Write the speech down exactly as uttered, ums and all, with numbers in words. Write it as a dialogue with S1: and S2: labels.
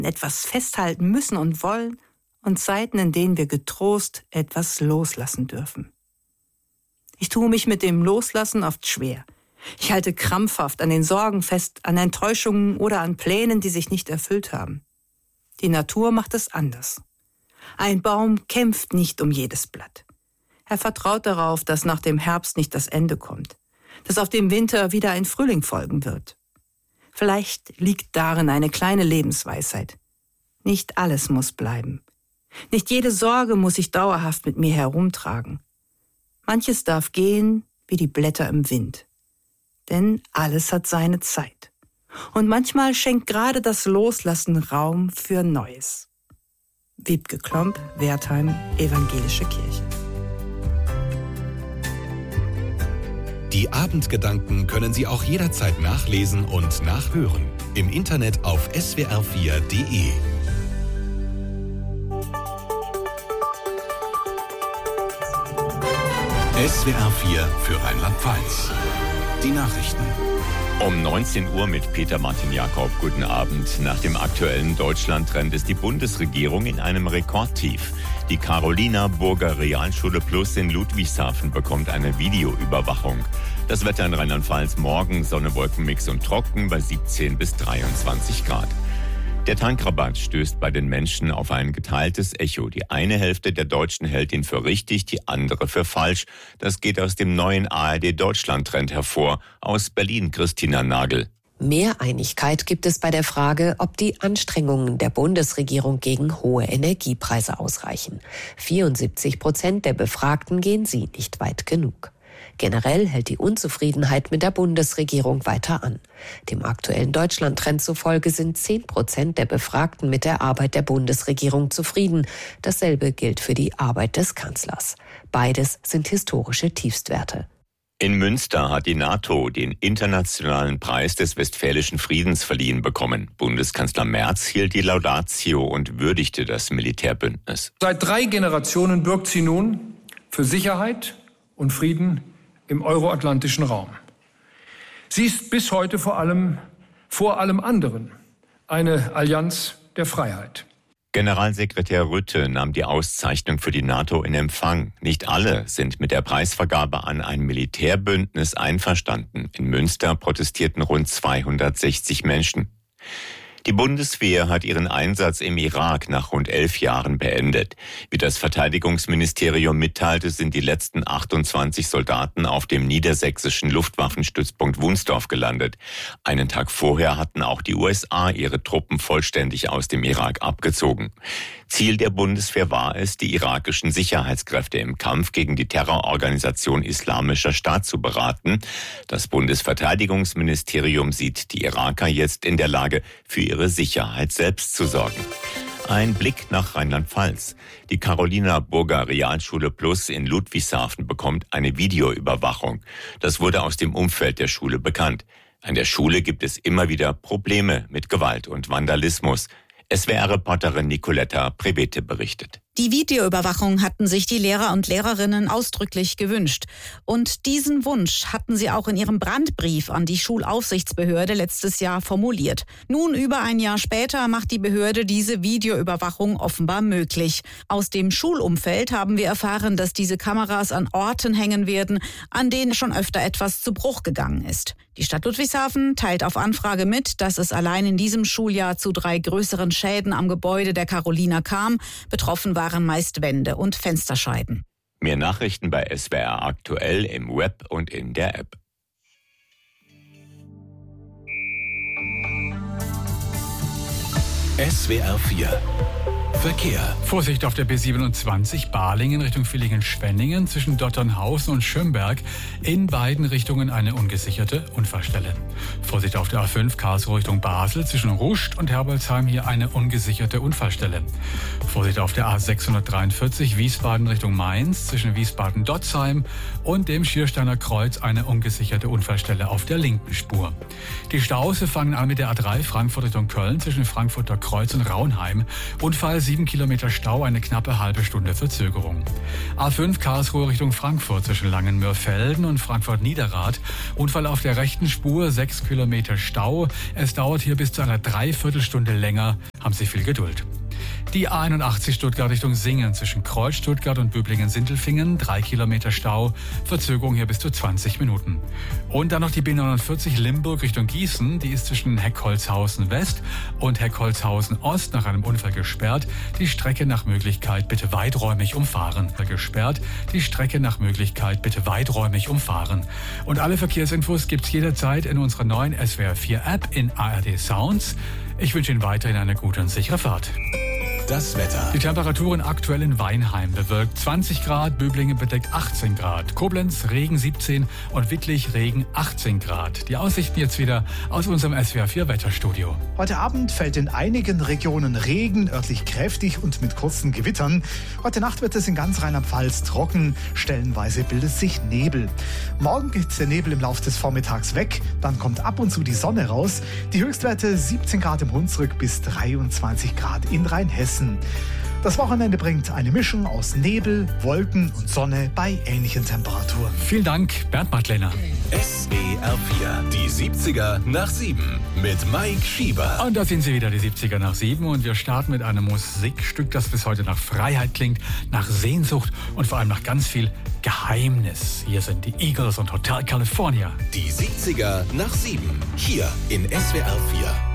S1: etwas festhalten müssen und wollen, und Zeiten, in denen wir getrost etwas loslassen dürfen. Ich tue mich mit dem Loslassen oft schwer. Ich halte krampfhaft an den Sorgen fest, an Enttäuschungen oder an Plänen, die sich nicht erfüllt haben. Die Natur macht es anders. Ein Baum kämpft nicht um jedes Blatt. Er vertraut darauf, dass nach dem Herbst nicht das Ende kommt, dass auf dem Winter wieder ein Frühling folgen wird. Vielleicht liegt darin eine kleine Lebensweisheit. Nicht alles muss bleiben. Nicht jede Sorge muss ich dauerhaft mit mir herumtragen. Manches darf gehen wie die Blätter im Wind. Denn alles hat seine Zeit. Und manchmal schenkt gerade das Loslassen Raum für Neues. Wiebke Klomp, Wertheim, Evangelische Kirche.
S2: Die Abendgedanken können Sie auch jederzeit nachlesen und nachhören. Im Internet auf s w r vier punkt d e. S W R vier für Rheinland-Pfalz. Die Nachrichten.
S3: Um neunzehn Uhr mit Peter Martin Jakob. Guten Abend. Nach dem aktuellen Deutschland-Trend ist die Bundesregierung in einem Rekordtief. Die Carolina Burger Realschule Plus in Ludwigshafen bekommt eine Videoüberwachung. Das Wetter in Rheinland-Pfalz morgen, Sonne, Wolkenmix und trocken bei siebzehn bis dreiundzwanzig Grad. Der Tankrabatt stößt bei den Menschen auf ein geteiltes Echo. Die eine Hälfte der Deutschen hält ihn für richtig, die andere für falsch. Das geht aus dem neuen A R D-Deutschland-Trend hervor. Aus Berlin Christina Nagel.
S4: Mehr Einigkeit gibt es bei der Frage, ob die Anstrengungen der Bundesregierung gegen hohe Energiepreise ausreichen. vierundsiebzig Prozent der Befragten gehen sie nicht weit genug. Generell hält die Unzufriedenheit mit der Bundesregierung weiter an. Dem aktuellen Deutschland-Trend zufolge sind zehn Prozent der Befragten mit der Arbeit der Bundesregierung zufrieden. Dasselbe gilt für die Arbeit des Kanzlers. Beides sind historische Tiefstwerte.
S3: In Münster hat die NATO den internationalen Preis des Westfälischen Friedens verliehen bekommen. Bundeskanzler Merz hielt die Laudatio und würdigte das Militärbündnis.
S5: Seit drei Generationen bürgt sie nun für Sicherheit und Frieden im euroatlantischen Raum. Sie ist bis heute vor allem, vor allem anderen eine Allianz der Freiheit.
S3: Generalsekretär Rutte nahm die Auszeichnung für die NATO in Empfang. Nicht alle sind mit der Preisvergabe an ein Militärbündnis einverstanden. In Münster protestierten rund zweihundertsechzig Menschen. Die Bundeswehr hat ihren Einsatz im Irak nach rund elf Jahren beendet. Wie das Verteidigungsministerium mitteilte, sind die letzten achtundzwanzig Soldaten auf dem niedersächsischen Luftwaffenstützpunkt Wunsdorf gelandet. Einen Tag vorher hatten auch die U S A ihre Truppen vollständig aus dem Irak abgezogen. Ziel der Bundeswehr war es, die irakischen Sicherheitskräfte im Kampf gegen die Terrororganisation Islamischer Staat zu beraten. Das Bundesverteidigungsministerium sieht die Iraker jetzt in der Lage, für ihre Sicherheit selbst zu sorgen. Ein Blick nach Rheinland-Pfalz. Die Carolina Burger Realschule Plus in Ludwigshafen bekommt eine Videoüberwachung. Das wurde aus dem Umfeld der Schule bekannt. An der Schule gibt es immer wieder Probleme mit Gewalt und Vandalismus. S W R-Reporterin Nicoletta Prevete berichtet.
S6: Die Videoüberwachung hatten sich die Lehrer und Lehrerinnen ausdrücklich gewünscht. Und diesen Wunsch hatten sie auch in ihrem Brandbrief an die Schulaufsichtsbehörde letztes Jahr formuliert. Nun, über ein Jahr später, macht die Behörde diese Videoüberwachung offenbar möglich. Aus dem Schulumfeld haben wir erfahren, dass diese Kameras an Orten hängen werden, an denen schon öfter etwas zu Bruch gegangen ist. Die Stadt Ludwigshafen teilt auf Anfrage mit, dass es allein in diesem Schuljahr zu drei größeren Schäden am Gebäude der Carolina kam. Betroffen waren meist Wände und Fensterscheiben.
S3: Mehr Nachrichten bei S W R aktuell im Web und in der App.
S2: S W R vier Verkehr.
S7: Vorsicht auf der B siebenundzwanzig Balingen Richtung Villingen-Schwenningen zwischen Dotternhausen und Schönberg. In beiden Richtungen eine ungesicherte Unfallstelle. Vorsicht auf der A fünf Karlsruhe Richtung Basel zwischen Ruscht und Herbolzheim, hier eine ungesicherte Unfallstelle. Vorsicht auf der A sechshundertdreiundvierzig Wiesbaden Richtung Mainz zwischen Wiesbaden-Dotzheim und dem Schiersteiner Kreuz eine ungesicherte Unfallstelle auf der linken Spur. Die Staus fangen an mit der A drei Frankfurt Richtung Köln zwischen Frankfurter Kreuz und Raunheim. Unfall sieben Kilometer Stau, eine knappe halbe Stunde Verzögerung. A fünf Karlsruhe Richtung Frankfurt zwischen Langenmörfelden und Frankfurt-Niederrad. Unfall auf der rechten Spur, sechs Kilometer Stau. Es dauert hier bis zu einer Dreiviertelstunde länger. Haben Sie viel Geduld. Die A einundachtzig Stuttgart Richtung Singen zwischen Kreuz Stuttgart und Böblingen-Sindelfingen, drei Kilometer Stau, Verzögerung hier bis zu zwanzig Minuten. Und dann noch die B neunundvierzig Limburg Richtung Gießen, die ist zwischen Heckholzhausen West und Heckholzhausen Ost nach einem Unfall gesperrt. Die Strecke nach Möglichkeit bitte weiträumig umfahren. Gesperrt, die Strecke nach Möglichkeit bitte weiträumig umfahren. Und alle Verkehrsinfos gibt's jederzeit in unserer neuen S W R vier App in A R D Sounds. Ich wünsche Ihnen weiterhin eine gute und sichere Fahrt.
S2: Das Wetter.
S7: Die Temperaturen aktuell in Weinheim bewölkt zwanzig Grad, Böblingen bedeckt achtzehn Grad, Koblenz Regen siebzehn und Wittlich Regen achtzehn Grad. Die Aussichten jetzt wieder aus unserem S W R vier Wetterstudio.
S8: Heute Abend fällt in einigen Regionen Regen, örtlich kräftig und mit kurzen Gewittern. Heute Nacht wird es in ganz Rheinland-Pfalz trocken, stellenweise bildet sich Nebel. Morgen geht der Nebel im Laufe des Vormittags weg, dann kommt ab und zu die Sonne raus. Die Höchstwerte siebzehn Grad im Hunsrück bis dreiundzwanzig Grad in Rheinhessen. Das Wochenende bringt eine Mischung aus Nebel, Wolken und Sonne bei ähnlichen Temperaturen.
S7: Vielen Dank, Bernd Madlener.
S2: S W R vier, die siebziger nach sieben mit Mike Schieber.
S7: Und da sind sie wieder, die siebziger nach sieben. Und wir starten mit einem Musikstück, das bis heute nach Freiheit klingt, nach Sehnsucht und vor allem nach ganz viel Geheimnis. Hier sind die Eagles und Hotel California.
S2: Die siebziger nach sieben, hier in S W R vier.